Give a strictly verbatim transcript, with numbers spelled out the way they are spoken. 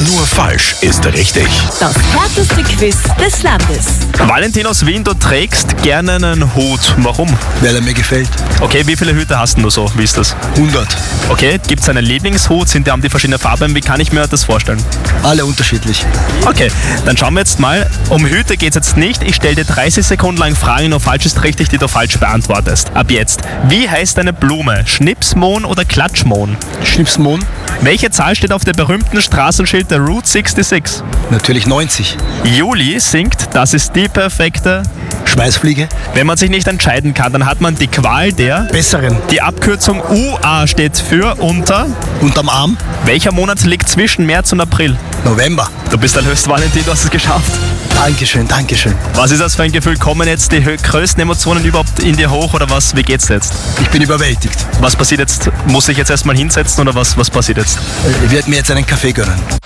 Nur falsch ist richtig. Das härteste Quiz des Landes. Valentin aus Wien, du trägst gerne einen Hut. Warum? Weil er mir gefällt. Okay, wie viele Hüte hast denn du so? Wie ist das? hundert. Okay, gibt es einen Lieblingshut? Sind die, haben die verschiedene Farben? Wie kann ich mir das vorstellen? Alle unterschiedlich. Okay, dann schauen wir jetzt mal. Um Hüte geht es jetzt nicht. Ich stelle dir dreißig Sekunden lang Fragen, nur falsch ist richtig, die du falsch beantwortest. Ab jetzt. Wie heißt eine Blume? Schnipsmohn oder Klatschmohn? Schnipsmohn? Welche Zahl steht auf dem berühmten Straßenschild der Route sechsundsechzig? Natürlich neunzig. Juli singt, das ist die perfekte. Schmeißfliege? Wenn man sich nicht entscheiden kann, dann hat man die Qual der. Besseren. Die Abkürzung U A steht für unter. Unterm Arm? Welcher Monat liegt zwischen März und April? November. Du bist ein Höchstvalentin, du hast es geschafft. Dankeschön, Dankeschön. Was ist das für ein Gefühl? Kommen jetzt die hö- größten Emotionen überhaupt in dir hoch oder was? Wie geht's jetzt? Ich bin überwältigt. Was passiert jetzt? Muss ich jetzt erstmal hinsetzen oder was, was passiert jetzt? Ich werde mir jetzt einen Kaffee gönnen.